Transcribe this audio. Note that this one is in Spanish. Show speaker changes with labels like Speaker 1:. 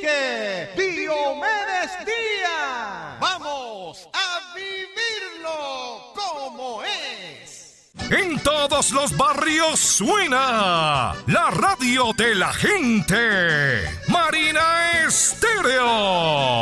Speaker 1: dirige Diomedes Díaz. ¡Vamos a vivirlo como es!
Speaker 2: En todos los barrios suena la radio de la gente. Marina Estéreo.